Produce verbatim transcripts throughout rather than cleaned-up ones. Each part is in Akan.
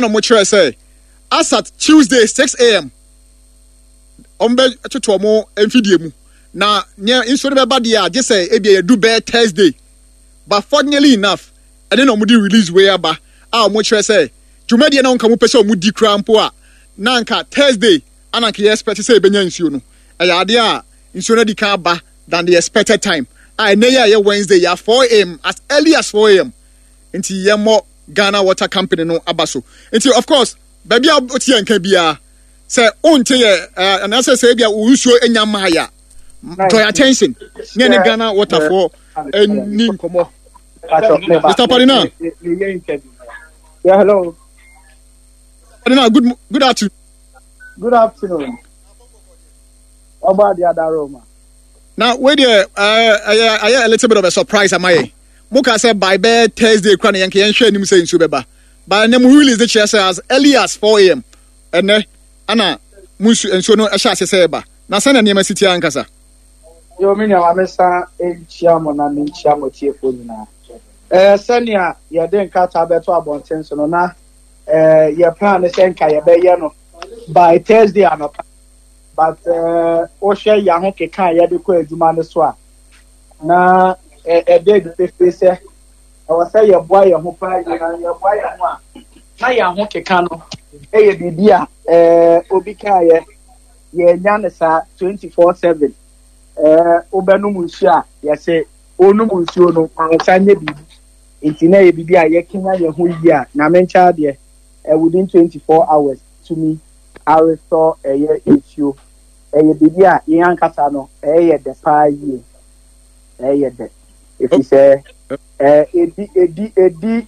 ano mo chere say as at Tuesday six a.m. ombe atoto mo emfidie mu na nya inso ne beba dia je say e bia do be Thursday but fortunately enough and then omudi release way aba a mo chere say dwumadi na onka mo pese omudi krampo a na nka Thursday ananka ye expect say benya nsuo no e ya ade a nsuo na di kan aba than the expected time I na ya Wednesday ya four a.m. as early as four a.m. Inti ye mo Ghana Water Company no abaso. Inti of course, baby a oti enka bia say unte ye and as say bia unsuo enya maya. To your attention. Near the Ghana Water for any nkomo. Mister Padina. Yeah, hello. Padina, good good afternoon. Good afternoon. How about the other Roma? Now, wait there, uh, I, I, I a little bit of a surprise, am I? Muka said by bed Thursday, Cranny Yankee and Shane him saying Subeba. But then we release the chair as early as four a.m. And then, Anna, Musu and so no, a shas seba. Now, send a name city Ankasa. You mean I'm a son in Chiamon and in Chiamo Chiefuna. Eh, Senia, you didn't cut a better about Tenson, na. Eh, your plan is Enka, your bayano by Thursday, I'm a but uh Osha Yahoke can yadiko Jumane Swa. Na a day the face I was say your boy your hopa your boy na Yahoke Kano. Hey Bidia uh Obika ye Yanesa twenty four seven. Uh Obenumusha ya say Onumunsio no Sanye Bibi. Intine Bibia ye Kenya ye who ya na mencha de within twenty four hours to me. I restore a year issue. A year, Bibia, young Casano, a year, the five year. A year, if you say, a D, a D, a D,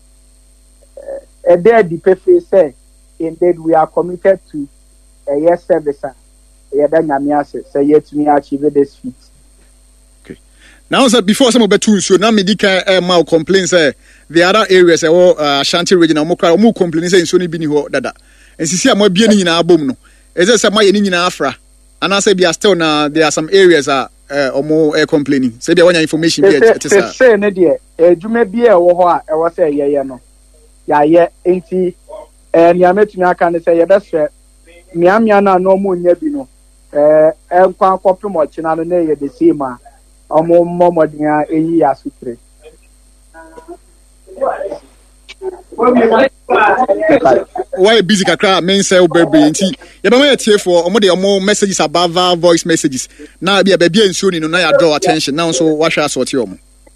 a day, the P F say, indeed, we are committed to a year service. A year, then Yamias say, yet me achieve this feat. Okay. Now, sir, before some of the tools, so now Medica Mal complains, the other areas, or Ashanti region, or Moka, more complaints, and Sony Bini Dada. And see, I'm not being in our boom. Is there some money in Afra? And I say, be still now, there are some areas are uh, or more uh, complaining. Say, they want your information. Say, say, Nadia, you may be a war, I was say, yeah, no. Yeah, yeah, ain't he? And you met me, I can say, that's right. Miamiana, no more, Nebino. Eh, and quite copy much in another day, the same, or more, more, than a year, sutre. Why busy kakra men say baby nti ye be my tie for omo de omo messages above voice messages na be baby ensuo ni no na ya draw attention now so what shall sort omo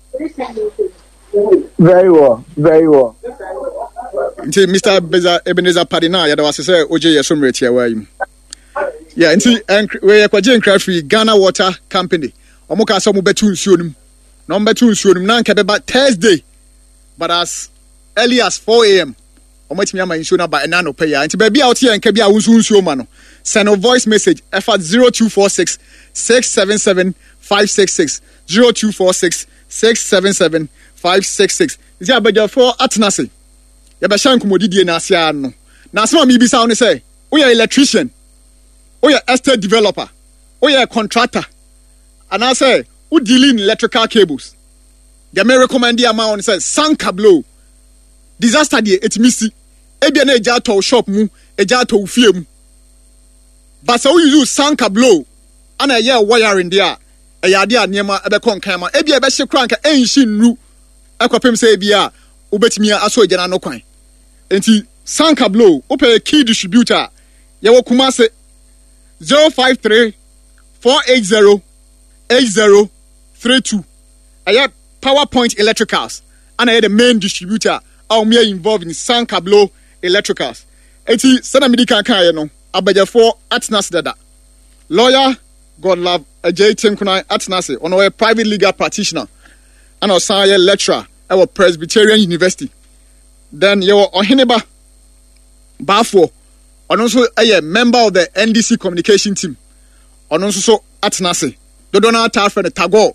very well very well nti Mister Beza Ebenezer Padina ya da was say oje ye so mretie wa yim yeah nti we ye kwaje nkra free Ghana Water Company omo ka so mo betu nsuo num no betu nsuo num na nka be ba Thursday but as early as four a.m. Omatimi ama insuo na ba enano pay ya. Nti baby out here nka bia wunsu nsuo ma no. Send a voice message F at zero two four six, six seven seven, five six six zero two four six, six seven seven, five six six. Nti abaja for atnase. Ya ba shan komodidie na asia no. Na asema mi bisa woni say, we are electrician. We are estate developer. We are contractor. And I say, who deal in electrical cables? They may recommend the amount say Sankablo. Disaster die it missy. Ebia na eja to shop mu, eja to fie mu. But so you use Sankablo. Ana ye wiring there. E ya de anema ebe kon kan ma. Ebia ebe hye kranka enhyi nru. Ekopem say ebia obetimi aso eja na no kwan. Enti Sankablo, open key distributor. Ye wo Kumase zero five three, four eight zero, eight zero three two. Aya PowerPoint Electricals. And I had the main distributor. I'm involved in Sankablo Electricals. Eti sana midika kan no abajafo atnas dada. Lawyer God love a J Tim Kunai atnase ono a private legal practitioner. And also a lecturer at Presbyterian University. Then you Oheneba Bafo. And also a member of the N D C communication team. And also so atnase. Dodona Tafre the Tago.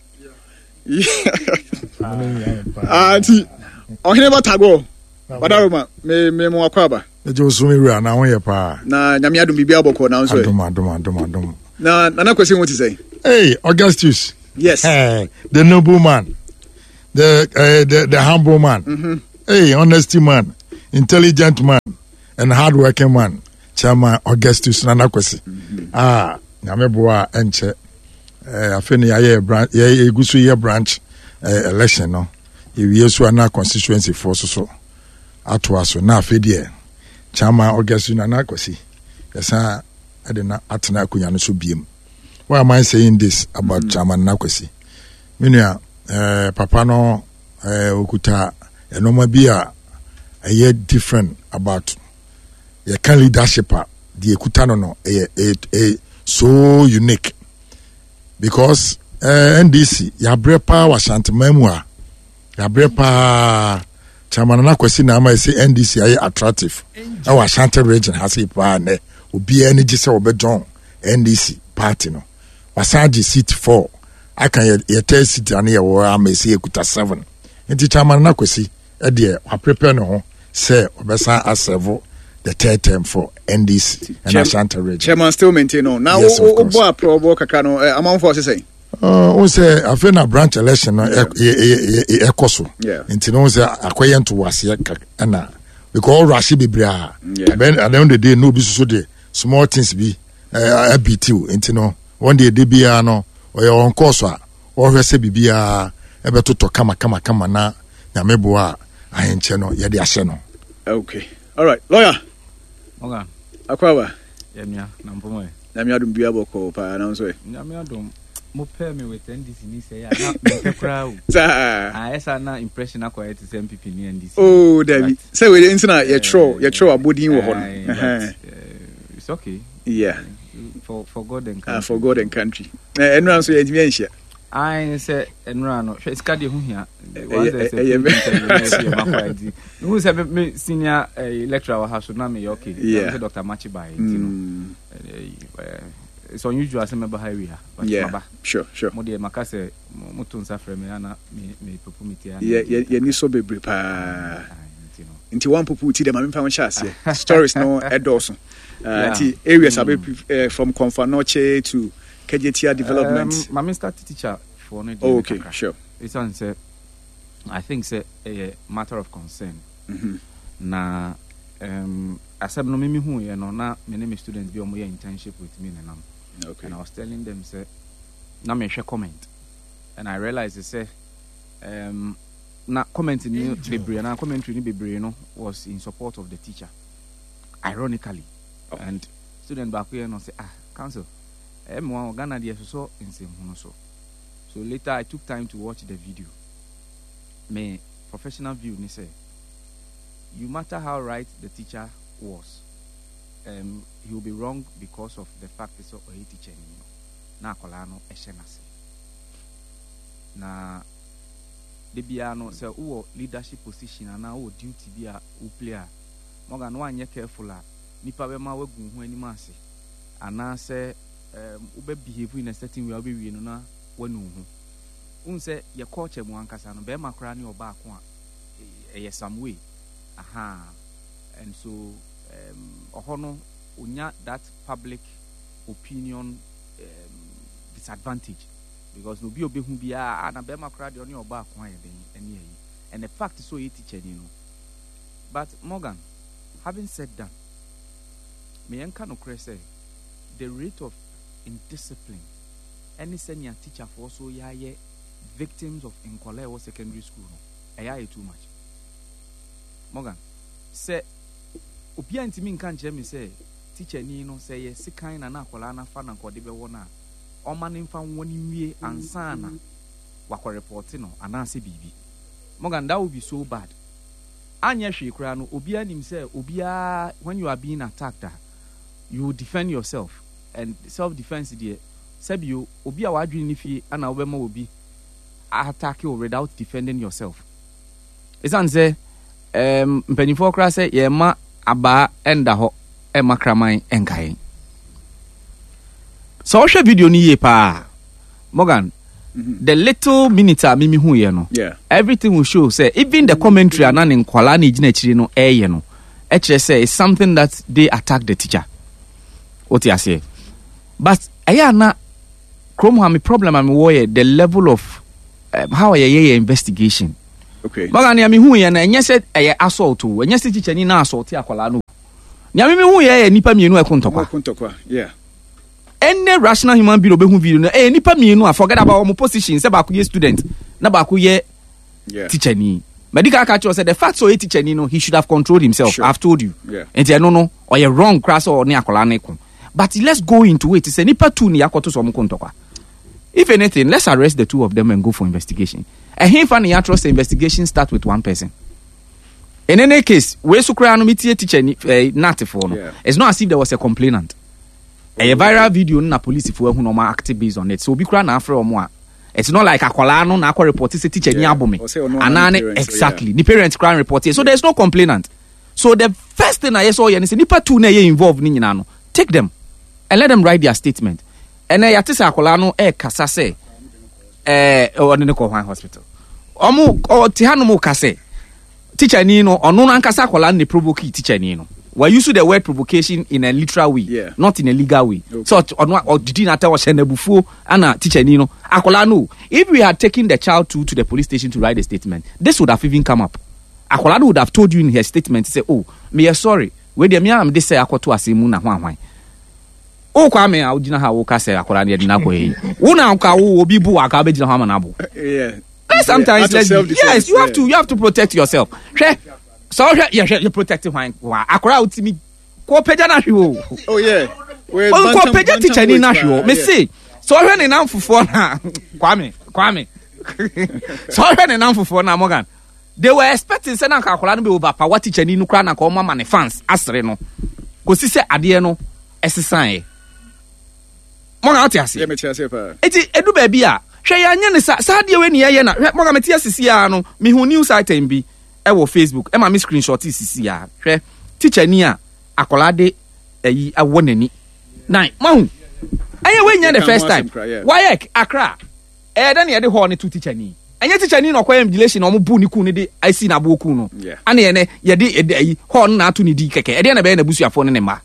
Auntie, oh, he never tago. But I remember, me, me, more quaba. The Joe me ran away a pa. Na, Namia do be able now. So, doma, doma, doma, doma. Na, na question what you say. Hey, Augustus. Yes. Hey, the noble man, the uh, the, the humble man. Mm-hmm. Hey, honesty man, intelligent man, and hardworking man, Chairman Augustus Nanakwesi. Mm-hmm. Ah, Nameboa Enche. I feel a branch, a good year branch election. No, if you so na constituency force so. Atwaso na fedie. Chairman Augustus Nanakwesi. Yes, I did not atena kunya no so biem. Why am I saying this about mm-hmm. Chairman Nanakwesi? Minia, uh, Papa no uh, okuta enoma bia a year different about your can leadership the ekuta no no a, a, a so unique because uh, N D C ya brepa wa shantemamua ya brepa Chairman Nanakwesi na ama say N D C ay attractive e wa shante region has e pa ne obi energy say obedon N D C party no wasaji seat four aka ye tell seat an ye wo ama say ekuta seven enti Chairman Nanakwesi e de wa prepare no ho say obesa aserve the third term for N D C and Ashanti region. Chairman still maintain on. Now, yes, o bo pro bo kaka no amount for say. Uh, we say I feel na branch election no e koso. Yeah. Nti no say akoye to wase na because rush be bra. Ben at the end of the day no be so dey small things be uh, B T O nti no one day dey bia no o your on course a o hwese bibia e beto kama kama kama na nyamebo a ahenche no ye dey ahye no. Okay. All right. Lawyer. Okay. Akwawa. Yemia na mpomo e. Nyamia dum bia boko pa na so e. Nyamia dum mo pair me with N D C ni say ya na me kra o. Sa. Ah esa na impression akwa to M P P ni N D C. Oh, David. Say we dey na ye throw, ye throw abodi wo ho no. It's okay. Yeah. For for God and country. Ah, for God and country. Eh enu so ye ntimi anhia. I say enra no hwe ska de hu hia. Who say me senior lecturer house na me okay. Yeah. Doctor Machibai, you know. It's unusual say me ba highway ha. Yeah. Sure, sure. Mo de makase mo tun sa frame ya na me me popumiti ya. Yeah, ye ni so bebre pa. Nti one popu ti dem am fa won chase. Stories no edoso. Uh nti areas abe from Konfanoche to Kejetia development. Um, my start teacher for no. Oh, okay, sure. It's on say I think say a matter of concern. Mhm. Na um asem no me hu ye no na me name students bi omo ye internship with me na nam. Okay. And I was telling them say na me share comment. And I realized they say um na comment ni bebre na commentary ni bebre no was in support of the teacher. Ironically. Oh. And student back here no say ah council em one Ghana dey so nsem hu so. So later I took time to watch the video. My professional view ni say you matter how right the teacher was, um he will be wrong because of the fact that so a teacher ni no na akola no ehye nase. Na de bia no say wo leadership position na wo duty bia wo play a Morgan no anye careful a nipa be ma wagu hu anim ase ana say um ube behave in a certain way obi wi no na wanu hu un say your culture mu ankasa no be makra ne oba ko a e some way aha and so um ohono unya that public opinion um, disadvantage because no be obi hu bia na be makra de oni oba ko aye den ene yi and the fact so e teacher ni no. But Morgan, having said that, me enka no kre say the rate of indiscipline any senior teacher for so ya ye victims of Nkwale secondary school no e too much. Morgan say obi antimi nka nche me say teacher ni no say ye sikan na na akwala na fa na nkode be wona o ma ne mfa woni wie ansa na wakọ report no anase bibi. Morgan, that would be so bad. Anya hwe kra no obi anim say obi a when you are being attacked you defend yourself. And self defense there sabio obi a wadwini ni fie ana obema obi attack you without defending yourself. It's an say um mpanifo kra say ye ma aba enda ho e makraman enkai. So share video ni ye pa Morgan. Mm-hmm. The little minute a mimi hu ye no. Yeah. Everything will show say even the commentary anan in kwala na gina chiri no e ye no. E chere say it's something that they attack the teacher. What you say? But aya na Chrome ha me problem am wo the level of um, how ye ye investigation. Okay. Magani am hu ye na enye se eye assault o enye se teacher ni na assault akwala no. Nyame me hu ye nipa mienu e kontokwa. Kontokwa, yeah. Any rational human being obehu video no eh nipa mienu a forget about our position say ba ko ye student na ba ko ye teacher ni. Medical catcher said the fact so ye teacher ni no he should have controlled himself. Sure. I've told you. Yeah. Enti no no or you wrong crass or ne akola na ekun. But let's go into it. Say nipa two ni akoto so mo kontokwa. If anything, let's arrest the two of them and go for investigation. And here for the trust investigation start with one person. In any case, we so cry no metie teacher ni not for no. It's not as if there was a complainant. A viral video na police for who normal active based on it. So be cry na after omo. It's not like akwala no na akwa report say teacher ni abome. Anane exactly. The parents cry report. So there's no complainant. So the first thing I saw here is nipa two na ye involved ni nyina no. Take them and let them write their statement. And I yatisa akwala no e kasa say eh o ne ko hwan hospital. Omo o ti hanu mo kase. Teacher ni no ono na nkasa akwala ne provoke teacher ni no. We use the word provocation in a literal way, yeah. Not in a legal way. Okay. So or, or did not tell us before and teacher ni no. Akwala no. If we had taken the child to to the police station to write a statement, this would have even come up. Akwala would have told you in her statement say, "Oh, me are sorry. We dey me am this say akoto asemu na hwan hwan." O kwa me a ugina ha wo ka say akwala na dina ko yi. Wo na ka wo obi bu aka be gina ha na bo. Yeah. Sometimes yeah, let's, yes, you have to you have to protect yourself. So yeah, you protect wine. Akora utimi ko peja na hwe o. Oh yeah. We ko peja teacher ni na hwe o. Me say so hwe ne nan fufuo na kwame kwame. So hwe ne nan fufuo na Morgan. They were expecting say na akora no be overpower teacher ni no kra na ko mama ne fans asre no. Ko si se ade no esesan e. Morgan ati ase. Yeah, me tia say pa. Eti edu ba bi a hwe ya nya ne sa sa de we ne ye na Morgan metia sisi ya no me hu news item bi e wo Facebook e ma me screenshot sisi ya hwe teacher ni a akolade eyi awo nani nine mahu aye we nya the first time why Accra e da ne ye de ho ne to teacher ni enye teacher ni no kwa emulation no mo bu ni ku ne de I see na bo ku no ana ye ne ye de eyi ho na ato ni di keke e de na be na busuafo ne ne ma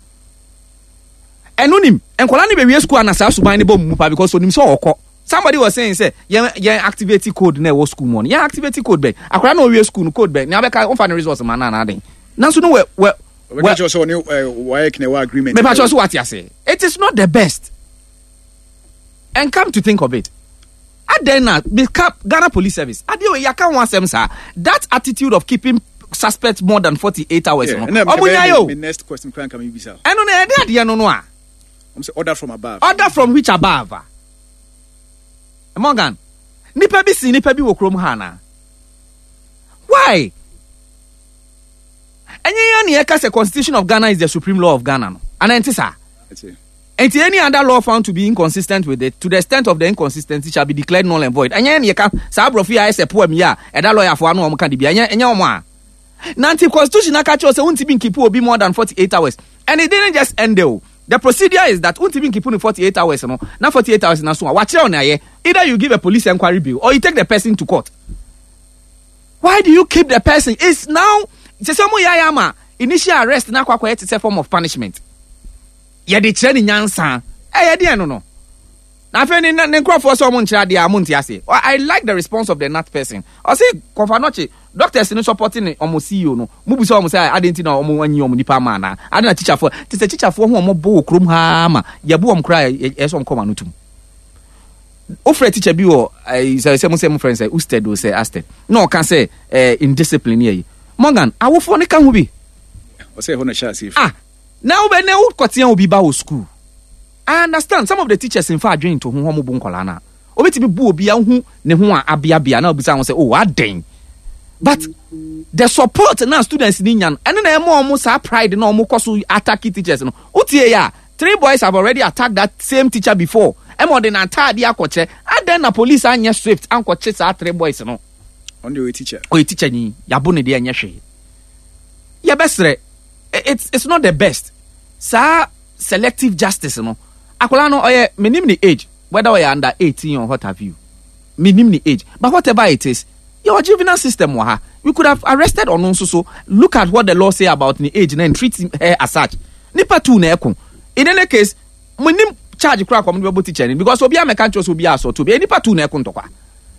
enonim enkola ne be wie school na sa suban ne bom mu pa because onim so okọ. Somebody was saying say yeah yeah activate code na wo school money yeah activate code be akora na we school code be na be ka on fa resource man na na den na so no we we we just on why can we agreement me pa just what you say it is not the best and come to think of it aden na be Ghana Police Service ade we yaka one sem sir that attitude of keeping suspects more than forty-eight hours yeah, no omunya yo the next question can come be sir eno na ade ade no no a I'm say order from above order from which above Morgan, nipa bi si nipa bi wo krom ha na. Why? Enye ya ne eka say Constitution of Ghana is the supreme law of Ghana no. Ana enti sa. Enti any other law found to be inconsistent with it to the extent of the inconsistency shall be declared null and void. Enye ne eka sa abrofi ya ese poem ya e da lawyer fo anu o ka de bia enye enye omo a. Na anti Constitution aka cho say unti bi keep obi more than forty-eight hours. And it didn't just end there. The procedure is that unti bi keep forty-eight hours no. Na forty-eight hours na so wa kire on aye. Either you give a police inquiry bill or you take the person to court. Why do you keep the person? It's now it's some yayama initial arrest na kwa kwa it's a form of punishment. Ye de kire ni nyansa. Eh ye de no no. Na fe ni ne crofo so mo nkira de amunti ase. I like the response of the nat person. I say Confanoche doctors no supporting omo C E O no. Mu bi so omo say identity na omo wanyi omo nipa ma na. Ade na teacher for. Ti say teacher for hu omo bo krom ha ma. Ye bo omo kra e so omo no tum. Ofre teacher bi o I say say mo say mo friend say usted o say asted. No can say eh indiscipline here. Morgan, awofo ne kan hu bi. O say ho na sha safe. Ah. Now be na wo kotian obi ba o school. I understand some of the teachers in fact join to hu homo bu nkola na. Obetimi bu obi ahu ne ho a abia bia na obi say won say oh aden. But the support na students ni nyan ene na emo omo sa pride na omo koso attack teachers no. Utie ya three boys have already attacked that same teacher before. Emo de na tadi akoche aden na police anya swift ankoche sa three boys no. On the teacher. O teacher ni yabo ne de anya hwe. Ya besre it's it's not the best. Sa selective justice no. Akola no oye minim ni age whether we are under eighteen or what have you. Minim ni age. But whatever it is, your juvenile system wa ha. We could have arrested or non so so. Look at what the law say about the age and treat her as such. Nipa tu na ekun. In any case, minim charge kra come be teacher because obi a mekan chose obi aso to be nipa tu na ekun to kwa.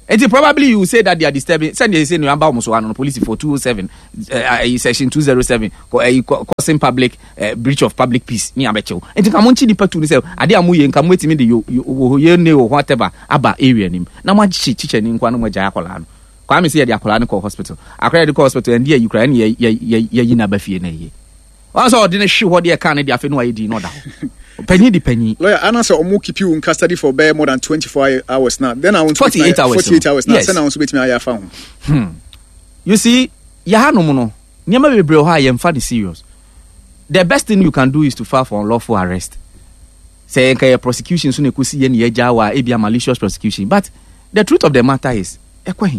And probably you say that they are disturbing. Send you say no about almost one on police for two oh seven, uh, section two oh seven, causing public uh, breach of public peace. Me abecho. And come on, chini patu ni say ade amu ye nka mweti me de you you ye ne or whatever aba area nim. Na ma chi teacher ni nkwa no mo jaya akola no. Kwa me say ye de akola no call hospital. Akra de call hospital and there you cry ye ye ye ye na ba fie na ye. Also didn't show what they can dey afenu ayi di no da. Penny the penny. Lawyer, I answer Omu keep you in custody for bare more than twenty-four hours now. Then I want to forty-eight hours. forty-eight hours now. Yes. Then I want to beat me I found. Hmm. You see, ya ha no mo no. Nyama bebre ho ayem fa the serious. The best thing you can do is to file for unlawful arrest. Say nka prosecution so na kusi ye ne ya wa e bia malicious prosecution. But the truth of the matter is, ekwahin.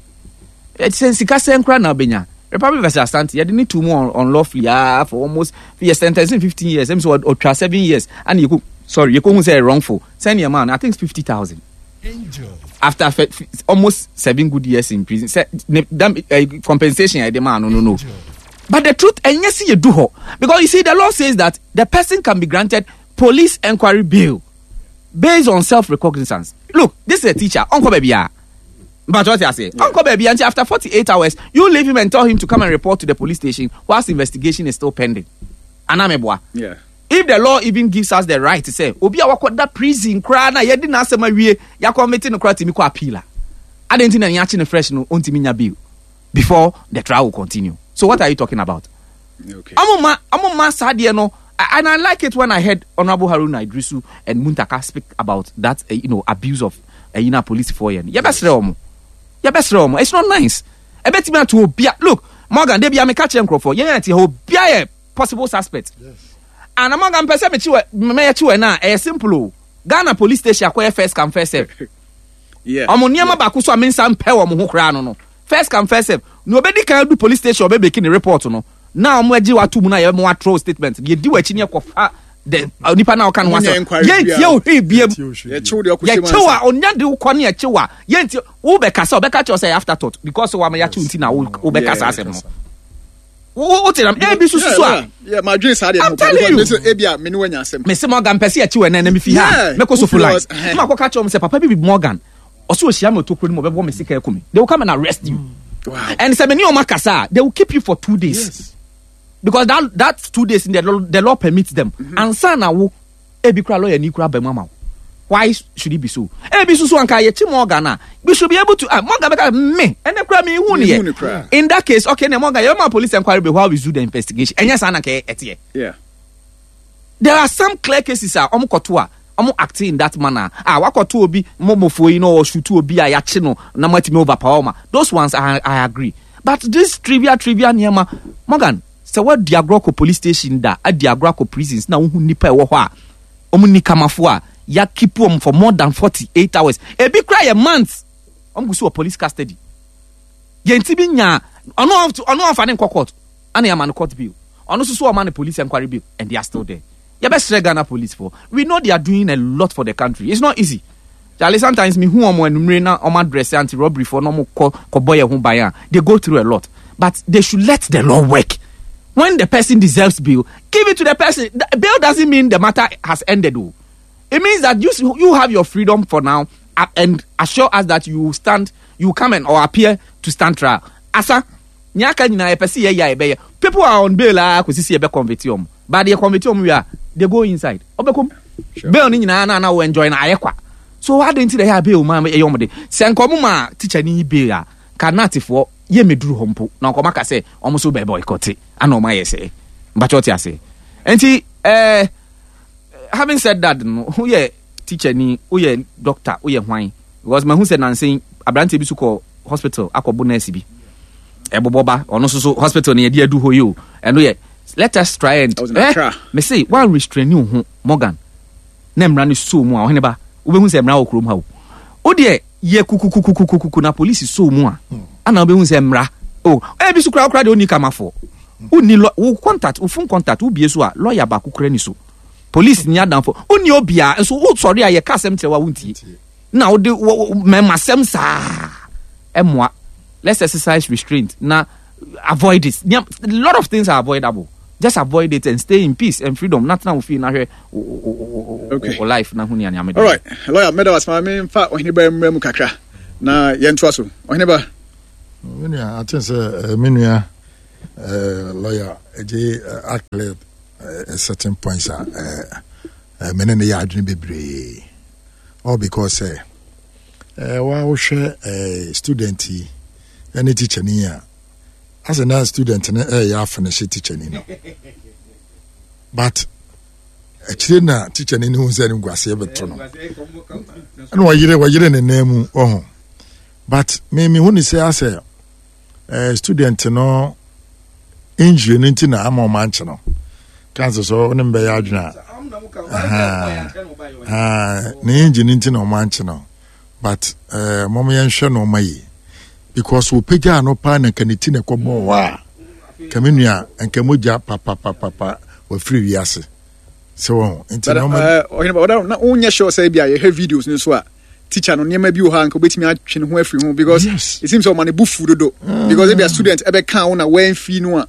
It's sika senkra na benya. Republic versus Asante, you need two more unlawfully ah, for almost you're sentencing fifteen years, or, or, or seven years, and you could, sorry, you couldn't say wrongful. Send your man, I think it's fifty thousand. After f- f- almost seven good years in prison, say, them, uh, compensation, I demand, no, no, no. But the truth, and yes, you do ho. Because you see, the law says that the person can be granted police inquiry bail based on self-recognizance. Look, this is a teacher, Uncle Baby. But what I say, yeah. Uncle Baby, until after forty-eight hours, you leave him and tell him to come and report to the police station whilst investigation is still pending. Anamebwa. Yeah. If the law even gives us the right to say, Obi awakwa that prison cry na yedi na asema wie ya committee no cry timi ko appeal. I don't think na nyachi fresh no ontimi nya bill before the trial will continue. So what are you talking about? Okay. Amoma amoma sadie no, and I like it when I heard Honorable Haruna Idrisu and Muntaka speak about that uh, you know abuse of uh, you know police for you. Yeah, best realm. Yeah, best realm. It's not nice. I bet me to obia. Look, Morgan, they be a me catch him for. Yeah, ti obia a possible suspect. Yes. And Morgan person me chiwe me chiwe na e simple. Ghana police station akwa first come first serve. Yeah. Omo niam ba ku so amensan pe wo mo ho kra no no. First come first serve. No obedi kan do police station obedi ki report no. Now mo agi watu mu na ye mo throw statement. Ye di wachi ne kofa the nipa na oka no wasa. Ye tie o he biem. Ye chiwo de okusi man. Ye chiwa onya de ko ne ye chiwa. Ye tie wo be kasa o be ka say after thought because wa ma ya chi unti na wo be kasa asem no. Wo tell am e bi susu a. Yeah, my dreams had it because e bia me no wanya asem. Me se Morgan pese ya chiwe na na me fi ha. Me ko so full line. Ma ko ka cho me say papa bi Morgan. Oso ohia me to kro ni mo be bo me sika ekumi. They will come and arrest you. Wow. And say me ni o makasa, they will keep you for two days. Yes. Because that that's two days in the law, the law permits them. Mm-hmm. And sana wo e bi kra lawyer ni kra ba mama. Why should it be so? E bi so so anka ye chi Morgan na. We should be able to uh, Morgan be me. And the kra me hu ne ye. In that case, okay, na Morgan, your man police inquiry be while we do the investigation. Enya sana ke etie. Yeah. There are some clear cases ah omo koto a omo acting in that manner. Ah wakoto obi momofo yi no or shoot obi a ya chi no na matimi overpower ma. Those ones I, I agree. But this trivia trivia niema Morgan, so what Diagroko police station da at Diagroko prisons na hu nipa e wo ho a omo ni kamafo a ya keep them for more than forty-eight hours. E bi cry a month. Omo go so police custody. Ye ntibi nya ono ono afa ne court. Ana ya man court bill. Ono so so man police inquiry bill and they are still there. You best Ghana police for. We know they are doing a lot for the country. It's not easy. Charlie, sometimes me who am when na on dress anti robbery for no ko boy who buy. They go through a lot. But they should let the law work. When the person deserves bail, give it to the person. The bail doesn't mean the matter has ended. Though. It means that you you have your freedom for now uh, and assure us that you stand, you come and or appear to stand trial. Asa, nyaka nyina epesi ye ya ebe. People are on bail ah ko sisi ebe convict you. But they convict you we are they go inside. Obekom. Sure. Bail ni nyina na na we enjoy na ayekwa. So why don't they have bail ma e yomde? Se nkomo ma teacher ni bail a kanatifo ye meduru hompo. Na nkomo ka say omo so be boycott. Ana o ma ye say. Mbacho ti ase. Enti eh having said that, no, who ye teacher ni, who ye doctor, who ye hwan? Because my who said and saying Abrante bi suko hospital akobo nurse bi. Eboboba ono so so hospital ni ye do ho you. And we let us try and eh, me say one restrain you ho Morgan. Na mra ni so mu a ohene ba. Wo be hu say mra wo krom ha wo. O de ye kukukukukukuku na police so mu a. Ana wo be hu say mra. Oh, e bi su kra kra de oni kamafo. Uni wo contact, wo phone contact, wo bie so a lawyer ba ku kra ni so. Police ni adam for uni obia nso wo sorry a ye ka sem tire wa wunti na wo de memasem sa emwa. Let's exercise restraint na avoid this. A lot of things are avoidable. Just avoid it and stay in peace and freedom. Nothing will feel na here okay. Life na huni ani amede. All right, lawyer, me da was my me fa ohini ba mmram kakra. na yɛntoa so ɔhene ba menua I think sɛ menua lawyer ɛgye accolade a certain points a mene ne yɛ adwene bebree all because sɛ woahwɛ student yi ɛne teacher ni a asɛ na student no ɛyɛ afinish teacher ni no but akyire na teacher ni hu sɛ ne nguaseɛ bɛto no ɛna wɔyere wɔyere ne nan mu ɔho but me me hu ne sɛ asɛ Uh, student no injury no nti na ama ɔma nkye no cancer so ne mbɛyɛ adwene a ne injury no nti na ɔma nkye no but uh, mɔm yɛnhwɛ no ɔma yi because wɔpagyaa no paa na nka ne ti na ɛkɔbɔɔ hɔ a ka me nua nka mogya papapapapa wafiri wiase sɛ wɔ nti na wonyɛ sure sɛ bi a yɛhwɛ videos no so a teacher no nneɛma bi wɔ ha nka obetumi atwe ne ho afiri ho because yes. It seems so many bufu dodo uh, because if a student ebe kan na wen fi no a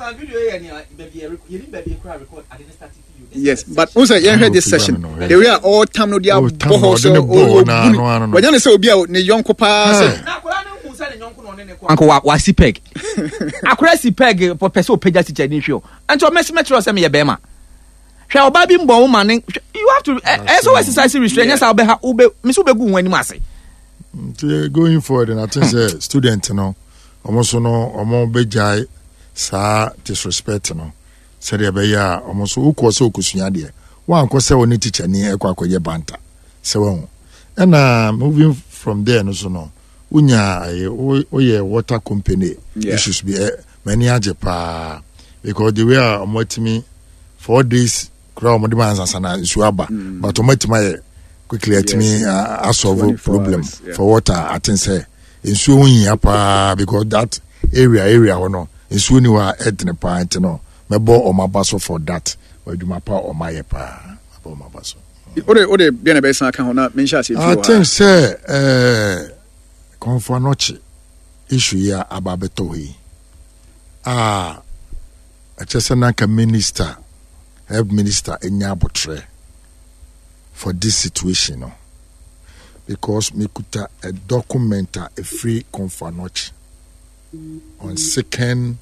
yes but also you heard this session the way all time no dia boho so we just say obi a ne yonko pa say anko wa wa sipeg akura sipeg for person opeja teacher ni hwe anto mess metro say me ye bema hwe oba bi mbo woman you have to uh, so exercise restraint yes obe ha obe miso be gu wani mase going forward and I think say student no almost no omo be jai sa disrespect no say dey be ya almost ukwo so okusua de wan ko say oni teacher ni ekwa akoye banta say won and uh, moving from there no so no unya oye water company yeah. Issues be uh, many ajepa because the way omo timi four days crowd mo demand ansana isuaba mm. But omatima quickly at me a solve problem hours, yeah. For water I think say nsuo yin pa because that area area no nsuo ni wa edne pa nt no mebo omabaso for that waduma pa omaye pa abo omabaso ode ode bia na be san ka ho na mensha se I think say eh konfanochi issue ya ababeto hi ah achese na ka minister Health Minister Enyabotre for this situation, no? Because me kuta a document a free confanoch on second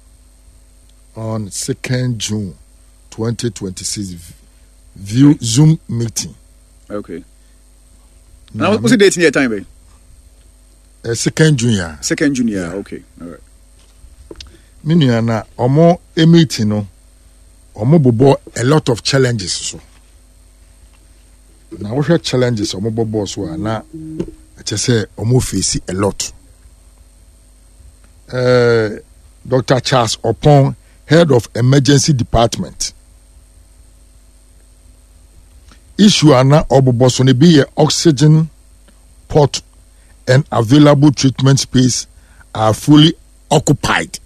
on second June twenty twenty six view Zoom meeting. Okay. Now what's the date in your time, babe? Uh, second June, yeah. Second June, yeah. Okay, all right. Minu na omo a meeting, no. Omobobo a lot of challenges so na what challenges omobobo so na I just say omo face a lot uh Doctor Charles Opon, head of emergency department issue ana obobo so ne be oxygen port and available treatment space are fully occupied.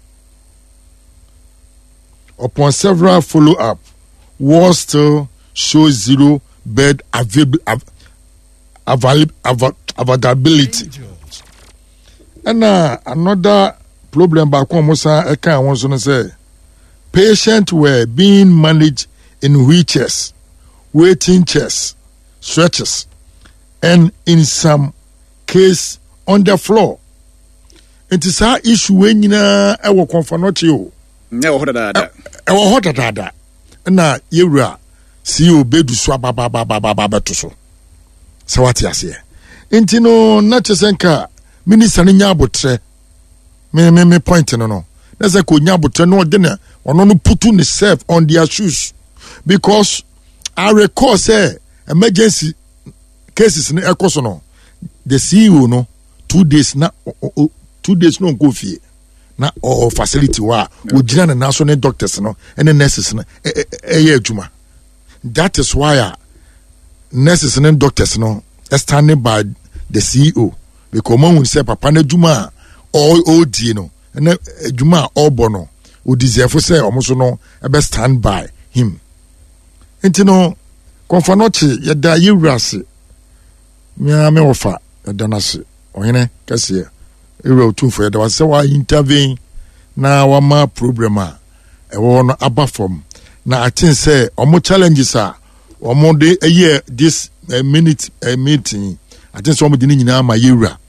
Upon several follow-up, war still shows zero bed avail- av- avail- av- availability. And uh, another problem back home was I can't want to say patients were being managed in wheelchairs, waiting chairs, stretchers, and in some case on the floor. It is our issue when you know I will confront you. No, hold on. Ewo hoda dada na yewura C E O bedu so abababababa to so se wati ase enti no na chesenka minister nya abotre me me me point no no na se ko nya abotre no de na ono no put on self on their shoes because I recall say emergency cases no ekoso no the C E O no two days na two days no go fie na or facility wa ojina na national doctors no and the nurses no eh adwuma. That is why uh, nurses and doctors no standing by the C E O because man will say papa na adwuma all O D no and adwuma all bono o deserve say omoso no e be stand by him enti no konfanochi yeda yewrase nya me ofa yeda nase ohene kase ewe too for there was say why intervene na wama problem a e wo no aba from na I think say omo challenges are omo de a year this a minute a meeting I think some de nyina ma yewra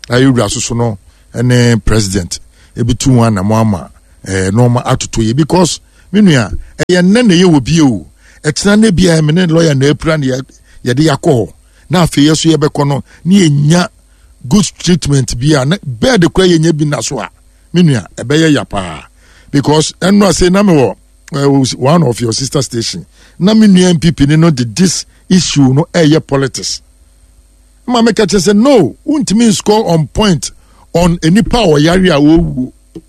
ayura so so no ene president ebi tu one na mo ama eh normal atoto ye because menua eye nne na ye obi o etena na bia me ne lawyer na apra na ye de yakọ na afi yeso ye bekọ no na enya good treatment bia na bed kwa ye nya bi na so a menua ebe ye yapa because eno say na me wo one of your sister station na menua M P P ni no did this issue no eye politics ma make it say no untimi score on point on any power yari a wo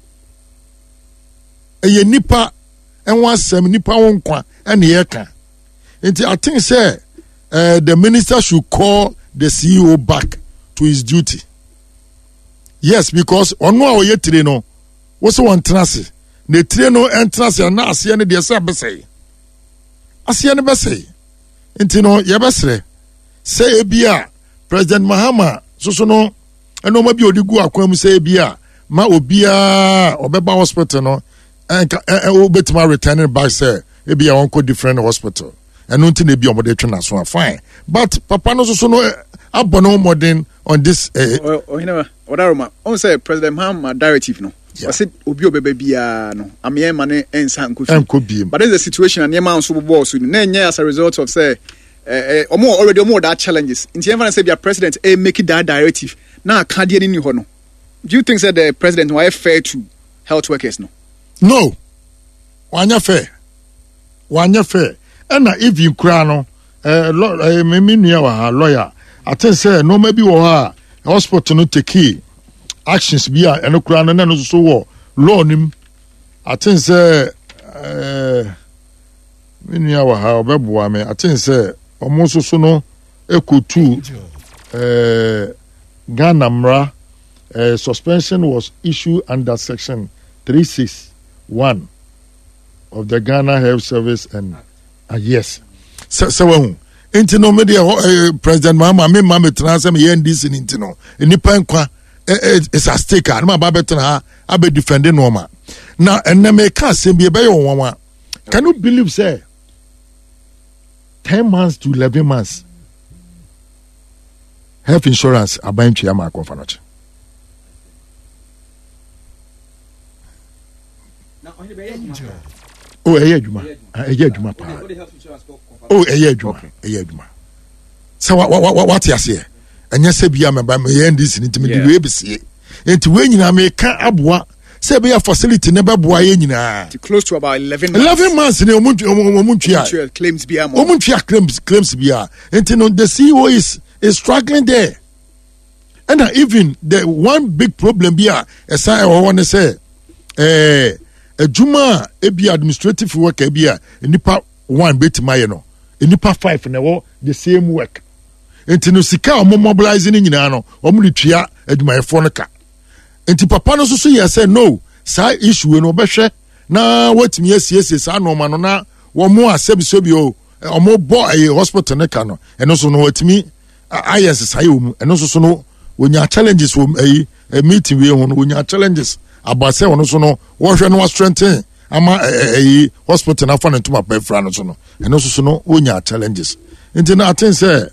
eye nipa enwa asem nipa won kwa ene ye ka nti I think say uh, the minister should call the C E O back to his duty. Yes, because ono a oye tire no wo so won trase na tire no entrance na ase ne de se abese ase ne bese nti no ye besre say ebia President Mahama so so no eno ma bi odigu akwam say ebia ma obia obeba hospital no and obetima returning back say ebia won ko different hospital eno nti na bi omode twe na so fine but papa no so so no abono modern on this uh, oh you know what aroma on say President Mahama directive no I said obi obebe bia no amye mane ensa nkofi but there's a situation and yema so bobo so na nya as a result of say eh omo already omo that challenges in the even say their president eh make that directive na ka de ni ho no do you think that the president why fair to health workers no no wanya fair wanya fair and if you cry no eh me me nua wa lawyer I think say no maybe wo ha hospital no take actions be a eno kura no na no so wo law nim I think say eh me nua wa ha obeboa me I think say omo so so no ekotu eh Ghana mra uh, suspension was issued under section three sixty-one of the Ghana Health Service and uh, yes so so when into no media uh, President Mahama me mama transfer me N D C into no nipa nkwa is a stake and my babeton ha abe defending normal now and na me can say be be one can you believe say ten months to eleven months health insurance aban twa ma konfa no che oh eye adwuma eye adwuma pa oh eye adwuma eye adwuma so what what what you say anya se bia me ba me N D C ni timi we besie enti we nyina me ka aboa se be ya facility ne be boa ye nyina close to about eleven months eleven months ni omuntu omuntu claims bia mo omuntu claims claims bia enti no the C E O is is struggling there and uh, even the one big problem bia esa e wo won say eh adwuma e bia administrative work e bia nipa one betima ye no nipa five na wo the same work enti no sika o mobilize ni nyina no o mu tua adwuma efo no ka enti papa no so so ye say no sa issue no behwe na watimi asiesie sa no ma no na wo mo asebso bi o o mo bo a hospital ne ka no eno so no watimi ayes sa ye mu eno so so no wonya challenges wo ayi meeting we ho no wonya challenges abase wono so no wo hwe no strengthen ama ayi hospital na fa no tuma pa fra no so no eno so so no wonya challenges enti na aten say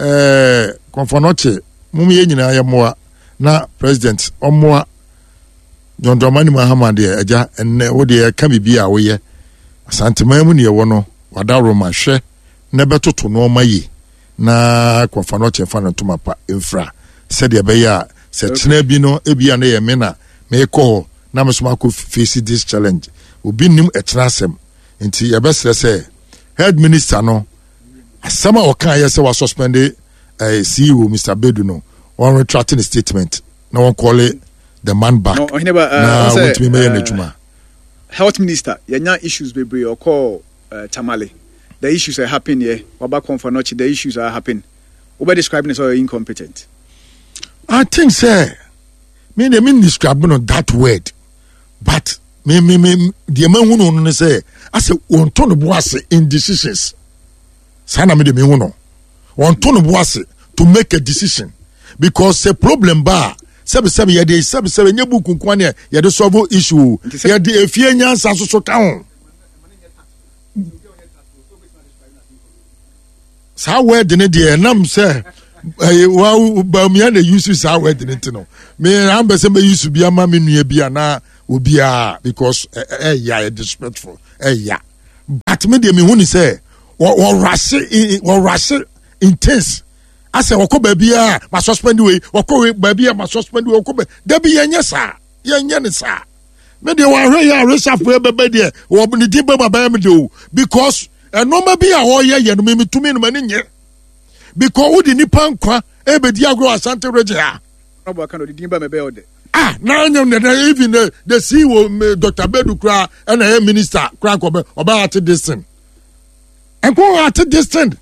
eh konfonoche mum ye nyina ye moa na president omoa John Dramani Mahama de aja enne wo de ka bibia wo ye asantema mu ne wo no wada roma hwe ne betoto no mayi na konfonoche fa no tuma pa infra said de be ya se tena bi no ebia na ye me na me ko na me so ma ko face this challenge obi nim etrasem nti ye besere se head minister no asama okan ye se wa suspend eh C E O Mister Bedu no on retracting the statement no one call it the man back no he never uh, na want me me na juma health minister yanya issues bebre or call uh, Tamale the issues are happening here waba konfanochi the issues are happening over describing as incompetent I think sir me they mean describing on that word but me me me the man who no say I say on ton boase in decisions sana me de me hu no on ton boase to make a decision because the problem ba sebe sebe ye dey sebe sebe nye buku kwa ne ye dey solve issue ye dey efie nyansa so so ka ho sa word ne dey nam say eh wa ba mi na use sa word no me am be say me use bi ama me nua bi ana obi a because eh ya disrespectful eh ya but me dey me hu ni say wo rush wo rush intense ase wo ko ba bi a ma suspend we wo ko ba bi a ma suspend we wo ko da bi yenye sa yenye ne sa me dey wa hwe ya reshafu e bebe dey wo ni di ba ba me dey because enoma bi a ho ye ye no me tumi no mani nye because wo di nipa nkwa e be di agro Asante region ha no ba kan o di ba me be o de ah na nyam na even the the C E O Doctor Bedu Kra and the minister Kra ko be oba at this thing and go at this thing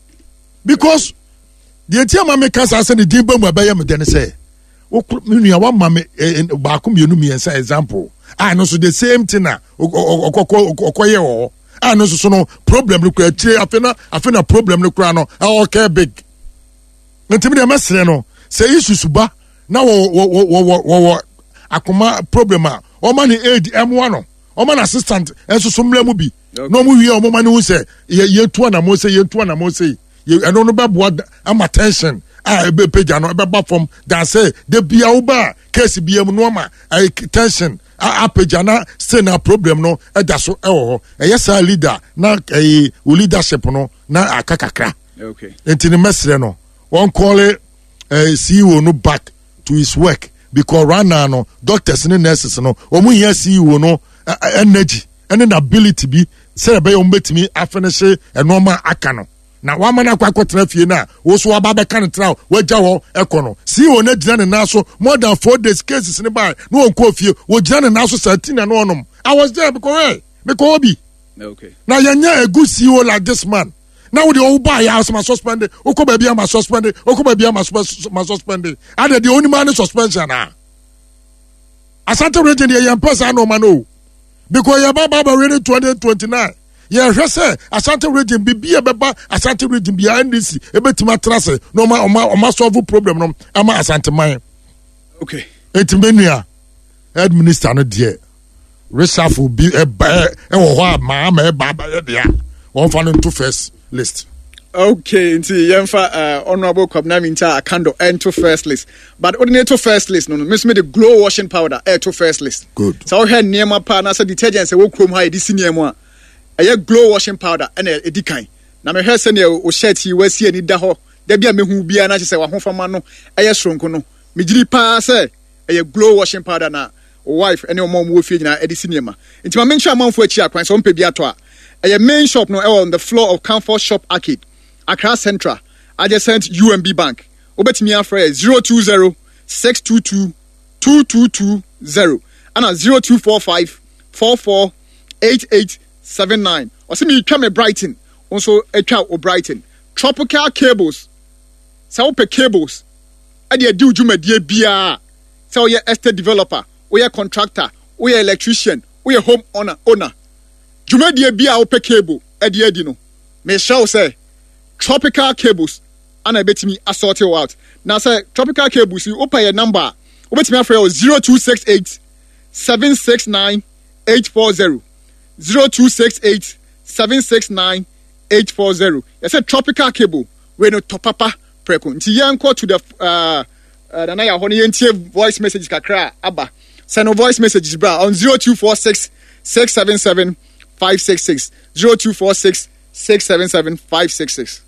because the tia ma make us say the di ba mu ba ye me den say wo nua wa ma me ba ko mienu mi example ah no so the same thing na okoko okoye wo ah no so no problem no kra tire afena afena problem no kra no okay big ntimi de mesre no say issues ba na wo wo wo wo akoma problem a o ma ni aid M one no o ma na assistant enso so mle mu bi no mu wi o ma ni hu say ye ye tu na mo say ye tu na mo say ye eno no be bo am attention ah ebe page no ebe ba from dan say de bia wo ba case bia mu no ma tension a page na say na problem no e da so e wo e yes leader na e leadership no na akakakra okay entini mesre no one call it uh, C E O no back to his work because right now no doctors and nurses no omu here C E O no uh, energy and an ability be say be o betimi afinish e normal aka no na wa mana kwa kwatra fie na wo so aba be kan tra wagya ho ekono C E O na gina ne na so more than four days cases ne ba no onko fie wo gina ne na so thirteen na no onom I was there because hey because obi okay na yanya a good C E O like this man. Now the old buy house must suspend it. Oko baby am suspend it. Oko baby am must suspend it. And the only man in suspension now. Asante region the young person no man no. Because your baba already twenty twenty-nine. Yeah, just say Asante region be be a baba Asante region behind this. E betima trase no ma o ma solve problem no. Ama Asante man. Okay. Etimenia head minister no there. Reshuffle be e ba e wo ho ma ma e baba ye dia. One fan into first list. Okay, nti yemfa uh, honorable Kwabena Minta Akando into first list. But ordinary to first list no no miss me the glow washing powder air to first list. Good. So here niema pa na say detergent say wo krom ha edi siniemu a eye glow washing powder and edi kan. Na me hwe se ne o shirt yi wasi ani da ho. Da bia me hu bia na say wa hofama no eye sronko no. Me giri pa say eye glow washing powder na wife ene omom wo fie nyina edi siniema. Nti ma mencha amanfo achi akwan so mpe bia to a a main shop no on the floor of Comfort Shop Arcade, Accra Central, adjacent U M B Bank. Obetimi afre zero two zero six two two two two two zero and zero two four five four four eight eight seven nine. Osimi twa me Brighton, also etwa o Brighton. Tropical cables. Sa wo pe cables. E de di dwumadie bia. Sa wo ye estate developer, wo ye contractor, wo ye electrician, wo ye home owner, owner. Jumedie bia ope cable edi edi no me show say tropical cables ana betimi assort you out now say tropical cables you open your number obetimi afre zero two six eight seven six nine eight four zero zero two six eight seven six nine eight four zero. You say tropical cable we no topapa preko nti yanko to the uh uh na ya ho ne voice message kakra aba send no voice messages bra on zero two four six six seven seven five six six zero two four six six seven seven five six six.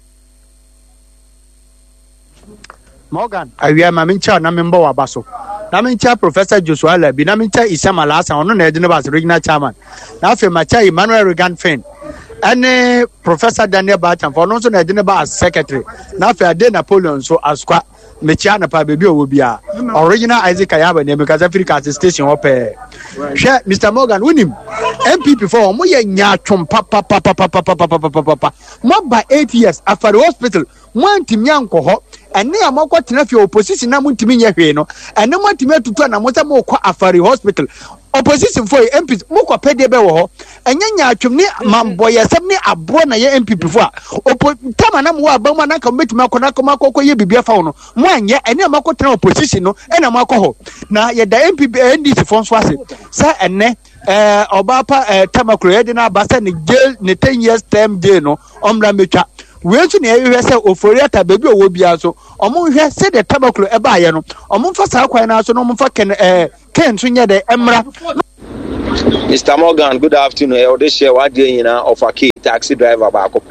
Morgan, awia ma mincha na member wa baso. Na mincha Professor Joshua Labi, na mincha Isama Lasa, ono na edine bas regional chairman. Na afi macha Emmanuel Regan Fen. Ane Professor Daniel Bacham for no so na edine bas secretary. Na afi Ade Napoleon so askwa mechia na pa bebi owo bia. Original Isaac Ayaba ne because Africa station ope. Share Mister Morgan winim. M P P for mo ye nya twom pa pa pa pa pa pa pa pa pa. Mo by eight years after the hospital, mo antimi anko ho. Ene amako tena fi opposition na muntimi nya hwe no. Ene mo antimi atutu na mo se mo kwa Afari hospital. Opposition for M Ps mo kwa pede be wo ho. Enye nya atwom ni mamboye sem ni abro na ye M P P fo a. Opo tama na mo aba mo na ka metuma akona akoma akoko ye bibia fa no. Mo anye ene amako tena opposition no ena mo akọ na ye da M P P N D C fo nso ase. Sa ene eh obapa eh tamakro ye de na abasa ni jail ni ten years term day no omra metwa we nso na ehwe sɛ oforiata bebi owo bia so ɔmo hwɛ sɛ de tabakulo ɛba ayɛ no ɔmo mfa saa kwan na so no ɔmo mfa ken eh ken so nyɛ de emra. Mister Morgan, good afternoon. I order share what day in of a key taxi driver back up.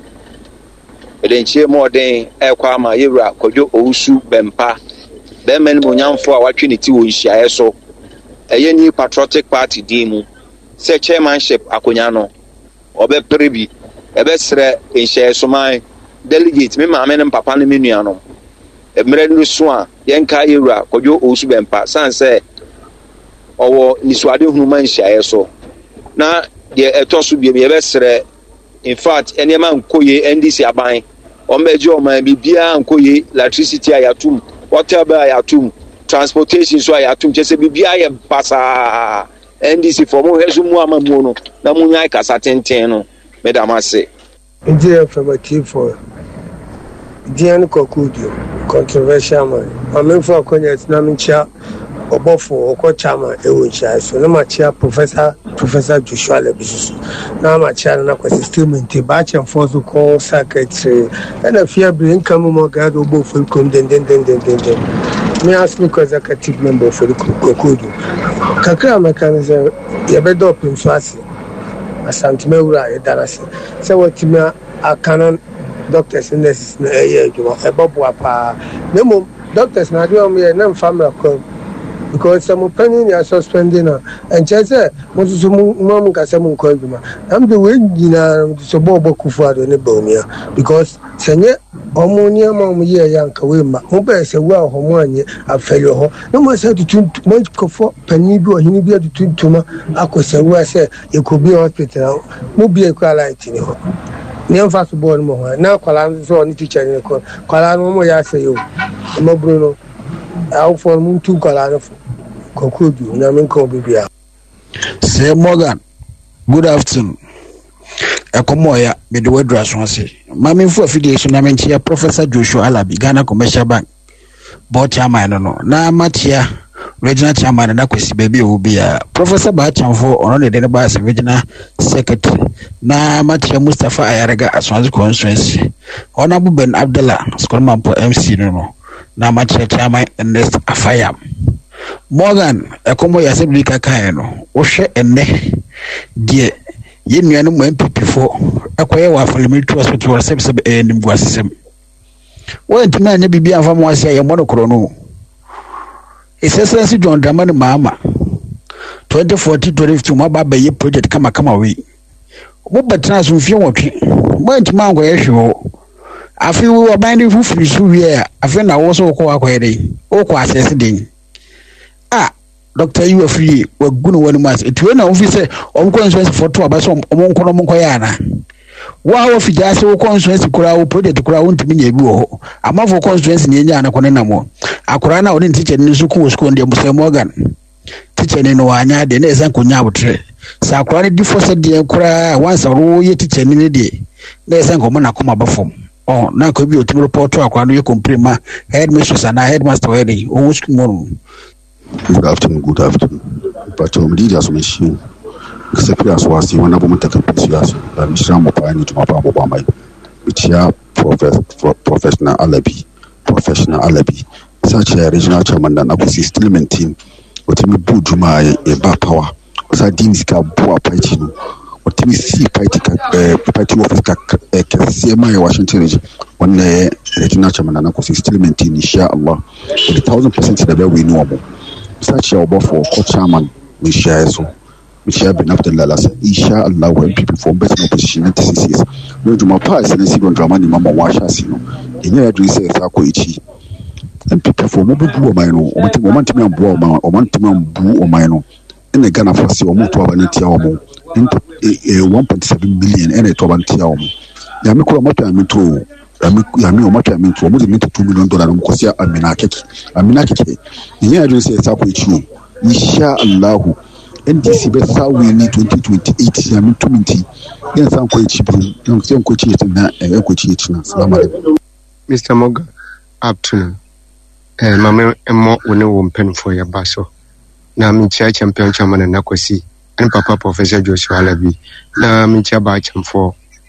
Then share more than Equama, Yura, Kojo, Osu, Bempa. Then men Munyan for our Trinity will share so. A new patriotic party demo. Say chairmanship Akunyano. Obe Pribi. A best in share so my delegate, me, my men and Papa Miniano. A Meren Swan, Yanka Yura, Kojo, Osu, Bempa, San say. Owo niswade human share so na ye etoso bi me besere in fact enema nkoye N D C aban o meje o man bibia nkoye electricity ayatum water bill ayatum transportation so ayatum chese bibia ye pasa N D C for mo hezu mu amamu no na munya kasa tenten no madam ase India affirmative for Dian Kokudio controversial man amen for konya tinamincha Obofo Oko Chama Ewocha, so no machia Professor Professor Joshua Lebisus. Now machia na system in Tibach and Force call secretary and a fear bring come more guard obo full come den den den den den den. Me ask me cause executive member for the Kokudu. Kakra mechanism Yabedo Pinswasi. Asante Mewura Edarasi. So what me a canon doctors in this area you a bobo pa. Nemo doctors na do me na family come. Because some opinion are suspending and just say most of mom Casamun Conduma. I'm the way you so Bobo Kufuado in the Bomia because Senya Omonia Mom year young Kawima, Moba say well Homonia a fellow. No more said to much comfort Penibu or Hinibia to Tuma Aquasa where I say you could be hospital, Mubi a quality. Near fast born more now Kalan so on teacher in the call. Kalan Moya say you, Mo Bruno. I'll form two colors of Kokudu, Namin Kobibia. Say Morgan, good afternoon. A Komoya, with the word Raswansi. Mammy for affiliation, I mean, here, Professor Joshua Alabi, Ghana Commercial Bank. Board chairman, no, na Matia, regional chairman, and Akwesi baby will be a Professor Bacham for only the Denabas regional secretary. Na Matia Mustafa Ayaraga, as one's constituency. Honorable Ben Abdullah, Skolman for M C, no. Na macha chama Ernest Afayam Morgan ekomo ya sebli kaka no wo hwe enne die ye nuanu mo M P P fo akoye wa parliamentary hospital wa sebseb enim guasem wo ntimi anya bibia afa mo asia ye monokro no Excellency John Dramani Mahama twenty fourteen twenty fifteen mo ba ba ye project kama kama we mo betra so fie wotwe mo ntimi ango ye hwe afi we were binding who finish here. I feel I was so quite or assessing. Ah, Doctor, you are free. We're good one month. It will not officer on consequence for two about some among Konomokoyana. Wow, if you just so consequence to Kura project to Kura to me a go. I'm off for consequence in Yana Konenamo. Akurana wouldn't teach a new school school in the Morgan. Teacher in Wanya, the next uncle Nyabutre. Sakurani differed the Kura once a row ye teacher in a day. There's Uncle Manakoma Bafom. Oh, now could be a report to a you comprima headmistress and a headmaster wedding. Oh, good afternoon, good afternoon. But um, leaders machine. Except as was one of them taking pictures. I'm Sham Opani to my Papa, which are professional alibi, professional alibi. Such a regional chairman and obviously still maintain what me Buduma a bar power. Was I deemed Boa Paitino. What we see party party office C M I Washington region when the regional chairman and I still maintain inshallah with a thousand percent the way we know about such a for court chairman we share so we share been after Lalas inshallah when people from better opposition and T C Cs no to my past and see on Dramani Mama Washa Sino in your address Sakoichi and people for mobile boo mino or momentum and boo or momentum boo or mino in the Ghana for see or more to Abaneti into a one point seven million and a twenty hour. Yamiko Mata Mito, Yami Mata Mito, more than two million dollars. Mukosia Aminaki, Aminaki. Here I say Sakuichi, Inshallah, N D C Bessa we need twenty twenty eight, Yamin twenty. Yes, I'm quite cheap. I'm still quite cheap in that and equity. Mister Morgan, afternoon. And Mamma and more will pen for your basso. Now I'm in champion chairman and Nakwasi. And Papa Professor Joshua Alabi. Na mincha bacham for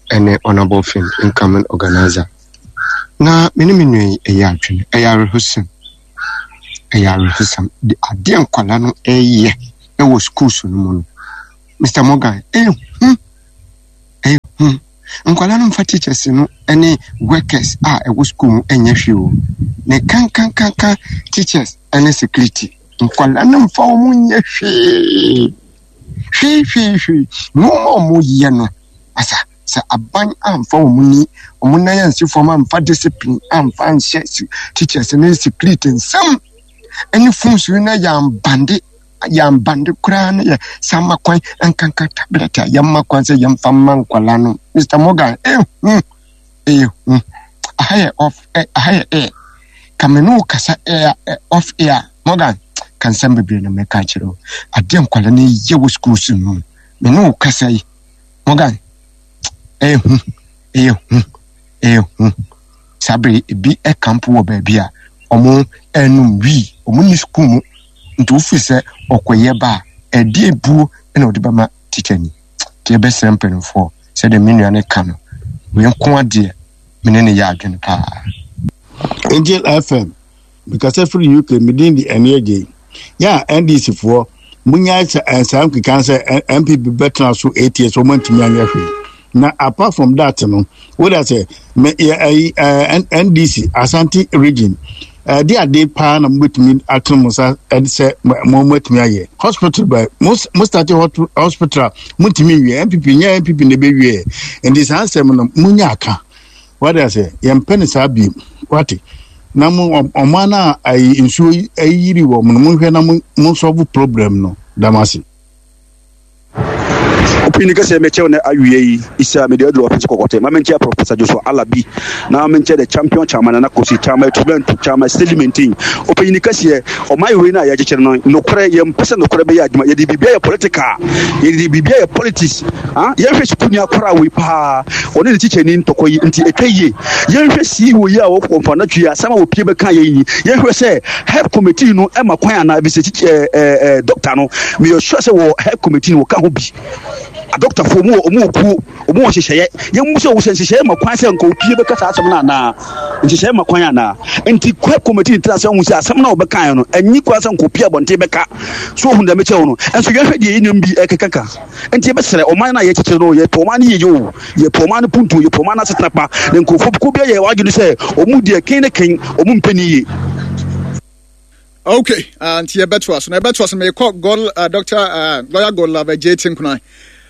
ene honorable fin incoming organizer na mene menu eya atwene eya rehusem eya rehusem di ade nkwala no eye e wo schools no mu no Mister Morgan eh hm eh hm nkwala no mfa teachers no ene workers a e wo school mu enya hwe o ne kan kan kan kan teachers ene security nkwala no mfa wo mu nya hwe hwe hwe hwe no mo ye no asa sa aban amfa wo mu ni wo na yansi form amfa discipline amfa anhye teachers ne security nsam ene funsu na yam bande yam bande kura na ya sama kwan enkanka tablet yam kwan se yam famma nkwala no Mister Morgan eh hm eh hm ahaye off eh ahaye eh kamenu kasa eh off air Morgan kan san bebe na meka kiro ade nkwala na ye wo schools no menu kasa yi Morgan eh hm eh hm eh hm sabre bi e camp wo ba bia omo enum wi omo ni school mu nto fu se okoye ba e die bu na odi ba ma teacher ni tie be sempen for se de menu ne ka no we nko ade mene ne ya adwene pa Angel F M because every U K within the energy yeah N D C for munya and some can say M P B better so eight years so month me anya now apart from that no what I say N D C Ashanti region uh, they are they pan and with me atmosa and say moment me aye hospital by most most at hospital mutimi M P P nya M P P ne be and this answer no munya aka what I say yem penisa bi what na mo omana ai insu ayiri wo mo mo hwe na mo solve problem no damasi opini ka se meche na awie isa media do office kokote ma menche Professor Joshua Alabi na menche the champion chairman na kosi chairman tuben chairman sedimenting opini ka se o mai we na ya jekere no no kore yem pese no kore be ya adwuma ye di bibia ya political ye di bibia ya politics ah ye hwe sukuni akora we pa oni ne teacher ni ntokoyi nti etwaye ye hwe si wo ya wo konfa na twa sama wo pie be kan ye yi ye hwe se health committee no e makwan na bi se eh eh doctor no me yo sure se wo health committee no ka ho bi a doctor for mu omu ku omu wo hyehyeye ye mu so wo hyehyeye makwan se nko pie be kasa asem na na hyehyeye makwan na enti kwa committee tra se hu se asem na wo be kan no anyi kwa se nko pie abonte be ka so hu da me che no enso ye hwede ye nyum bi ekekaka enti be sere o man na ye kikire no ye to man ye yo ye to man puntu ye to man asetna pa ne nko fo ko be ye wa ginu se omu de ken ne ken omu mpani ye. Okay, and here better was na better was me call God uh, Doctor uh, lawyer God love J Tinkunai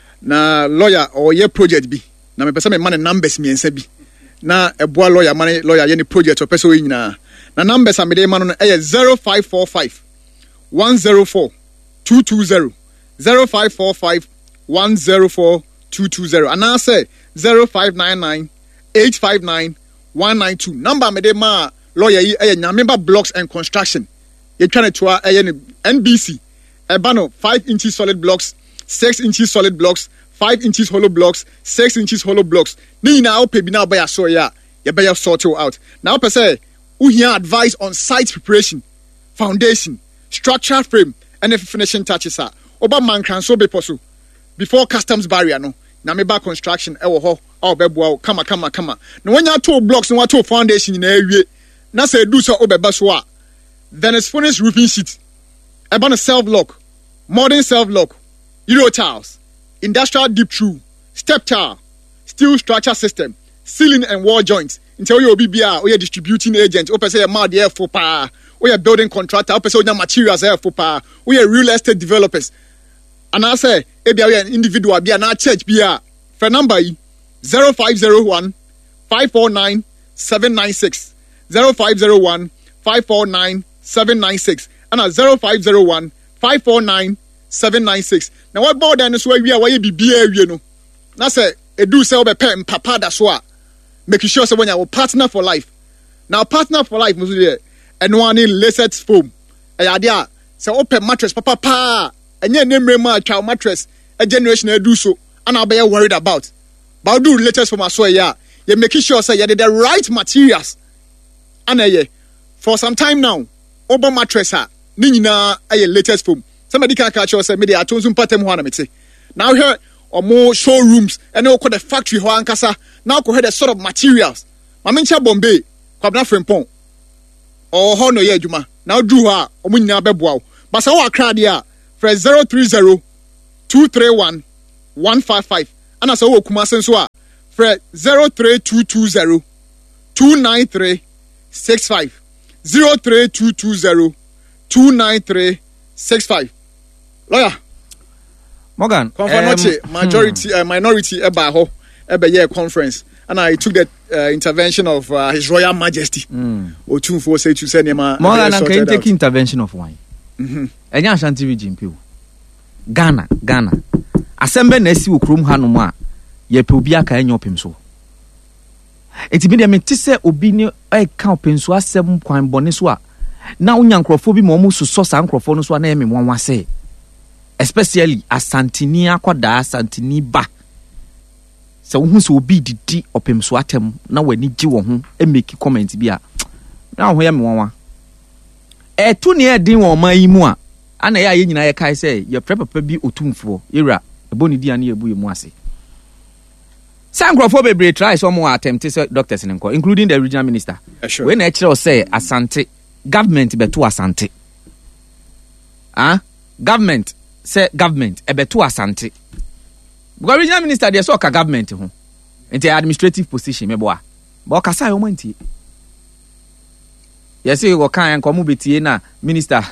na lawyer or ye project bi na me pese me man numbers me ensa bi na eboa lawyer man lawyer ye ni project o pese o nyina na numbers am dey man no e zero five four five one zero four two two zero zero five four five one zero four two two zero and I say zero five nine nine eight five nine one nine two number me dey ma lawyer yi e nyamemba blocks and construction you trying to uh, N B C ebano five inches solid blocks six inches solid blocks five inches hollow blocks six inches hollow blocks ni na ope bi na buy so ya you better sort it out now per say who here advice on site preparation foundation structural frame and if finishing touches are oba man can so be possible before customs barrier no na me ba construction e wo ho o be boa kama kama kama no when you two blocks no two foundation na ewie na say do so obeba so a then it's finished roofing sheet about a self lock modern self lock euro tiles industrial deep through step tile steel structure system ceiling and wall joints until you be a or distributing agent or say a mad there for pa or building contractor or say materials there for pa or real estate developers and I say e be an individual be na church be a for number zero five zero one five four nine seven nine six zero five zero one five four nine seven nine six and a zero five zero one five four nine seven nine six. Now what board and so we are why be be you know. Now say a do sell be pen papa that's what make sure so when you partner for life. Now partner for life must be and one in lacered foam. A idea say open mattress papa pa and your name ma child mattress a generation do so and I'll be worried about. But I'll do latest for my so yeah. You making sure say you did the right materials. And uh, for some time now. Oba mattress ha ni nyina aye latest foam somebody can catch us say me dey atonzu patem ho na mete now here omo showrooms and they call the factory ho ankasa now ko the sort of materials mamencha Bombay kwabna frempon or ho no ye adwuma now do ha omo nyina beboa but say wo akra de a for zero three zero two three one one five five and as wo kuma senso a for zero three two two zero two nine three six five zero three two two zero two nine three six five lawyer Morgan, Confanoche, um, majority, hmm. uh, minority, eba ho, eba year conference, and I took the uh, intervention of uh, His Royal Majesty. O two four say to send him. Morgan, I can take intervention of wine. Mm-hmm. Enya Ashanti region people. Ghana, Ghana. Asembe na esi ukrum hanuma. Ye pe obi aka enyo pemso. Eti bi de me tise obi ni e ka pemso asem kwan bone so a. Na unya nkrofo bi mo mu so sa nkrofo no so na e me wanwa se. Especially asantini akwada asantini ba se wo hu se obi didi opemso atem na wani gi wo ho e make comment bi a na ho ya me wanwa e tu ne edin wo man yi mu a ana ya ye nyina ye kai se ye pre papa bi otumfo yera eboni di ane ebu ye mu ase sankrofo bebre try so mo attempt se doctors nko including the regional minister sure. When e kire say asante government beto asante ah government say government ebeto asante because regional minister dey so ka government ho into administrative position meboa but kasa yo mantie yes we go kan ko mu betie na minister